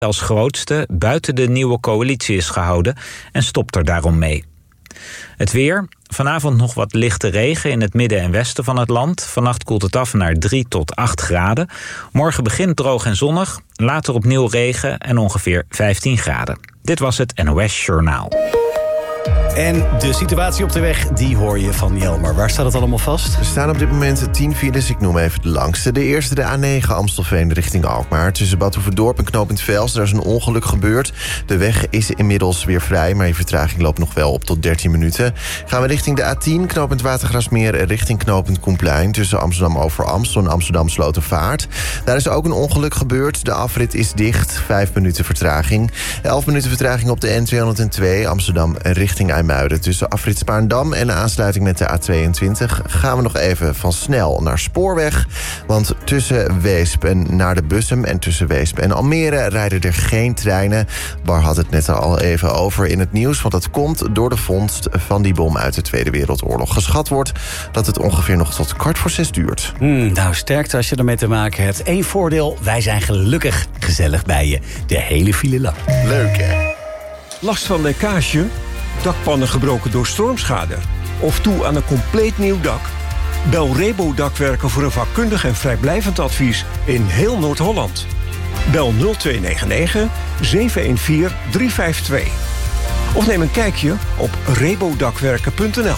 als grootste buiten de nieuwe coalitie is gehouden en stopt er daarom mee. Het weer. Vanavond nog wat lichte regen in het midden en westen van het land. Vannacht koelt het af naar 3 tot 8 graden. Morgen begint droog en zonnig. Later opnieuw regen en ongeveer 15 graden. Dit was het NOS Journaal. En de situatie op de weg, die hoor je van Jelmer. Waar staat het allemaal vast? Er staan op dit moment 10 files, ik noem even de langste. De eerste, de A9 Amstelveen richting Alkmaar. Tussen Bad Hoeverdorp en Knooppunt Vels, daar is een ongeluk gebeurd. De weg is inmiddels weer vrij, maar je vertraging loopt nog wel op tot 13 minuten. Gaan we richting de A10, Knooppunt Watergraafsmeer richting Knooppunt Koenplein. Tussen Amsterdam Overamstel en Amsterdam Slotervaart. Daar is ook een ongeluk gebeurd. De afrit is dicht, 5 minuten vertraging. 11 minuten vertraging op de N202 Amsterdam richting IJmuiden. Tussen afrit Spaarndam en de aansluiting met de A22... gaan we nog even van snel naar spoorweg. Want tussen Weesp en naar de Bussum en tussen Weesp en Almere rijden er geen treinen. Bar had het net al even over in het nieuws. Want dat komt door de vondst van die bom uit de Tweede Wereldoorlog. Geschat wordt dat het ongeveer nog tot 5:45 duurt. Nou, sterkte als je ermee te maken hebt. Eén voordeel, wij zijn gelukkig gezellig bij je. De hele file lang. Leuk, hè? Last van lekkage? Dakpannen gebroken door stormschade? Of toe aan een compleet nieuw dak? Bel Rebo Dakwerken voor een vakkundig en vrijblijvend advies in heel Noord-Holland. Bel 0299 714 352. Of neem een kijkje op rebodakwerken.nl.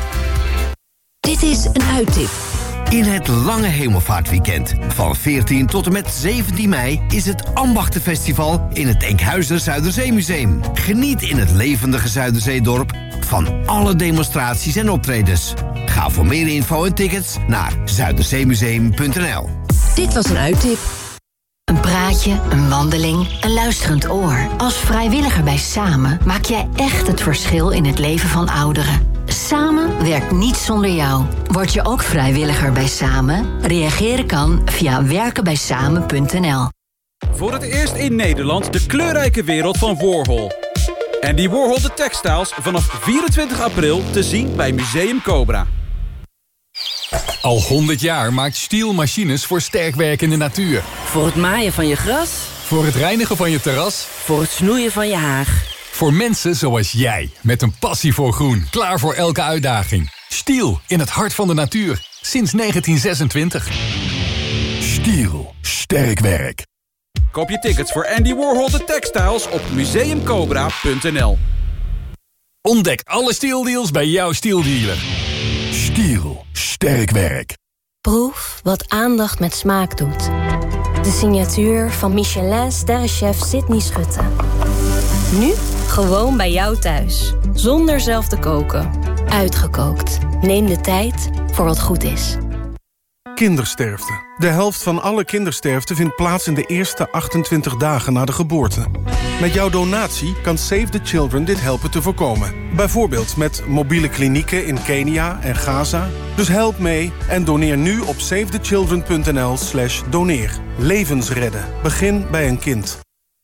Dit is een uittip. In het lange hemelvaartweekend van 14 tot en met 17 mei... is het Ambachtenfestival in het Enkhuizer Zuiderzeemuseum. Geniet in het levendige Zuiderzeedorp van alle demonstraties en optredens. Ga voor meer info en tickets naar zuiderzeemuseum.nl. Dit was een uittip. Een praatje, een wandeling, een luisterend oor. Als vrijwilliger bij Samen maak jij echt het verschil in het leven van ouderen. Samen werkt niet zonder jou. Word je ook vrijwilliger bij Samen? Reageren kan via werkenbijsamen.nl. Voor het eerst in Nederland de kleurrijke wereld van Warhol. Andy Warhol de Textiles vanaf 24 april te zien bij Museum Cobra. Al 100 jaar maakt Stihl machines voor sterk werkende natuur. Voor het maaien van je gras. Voor het reinigen van je terras. Voor het snoeien van je haag. Voor mensen zoals jij, met een passie voor groen. Klaar voor elke uitdaging. Stihl, in het hart van de natuur. Sinds 1926. Stihl, sterk werk. Koop je tickets voor Andy Warhol de Textiles op museumcobra.nl. Ontdek alle Stihl-deals bij jouw Stihl-dealer. Stihl, sterk werk. Proef wat aandacht met smaak doet. De signatuur van Michelin-sterrenchef Sydney Schutte. Nu gewoon bij jou thuis. Zonder zelf te koken. Uitgekookt. Neem de tijd voor wat goed is. Kindersterfte. De helft van alle kindersterfte vindt plaats in de eerste 28 dagen na de geboorte. Met jouw donatie kan Save the Children dit helpen te voorkomen. Bijvoorbeeld met mobiele klinieken in Kenia en Gaza. Dus help mee en doneer nu op savethechildren.nl/doneer. Levens redden. Begin bij een kind.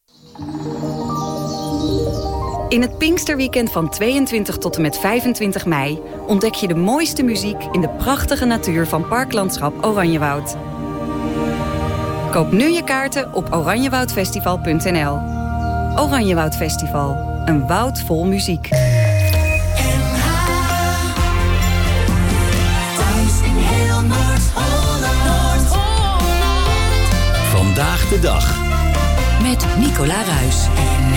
In het Pinksterweekend van 22 tot en met 25 mei... ontdek je de mooiste muziek in de prachtige natuur van Parklandschap Oranjewoud. Koop nu je kaarten op oranjewoudfestival.nl. Oranjewoud Festival, een woud vol muziek. Vandaag de dag. Met Nicola Ruijs.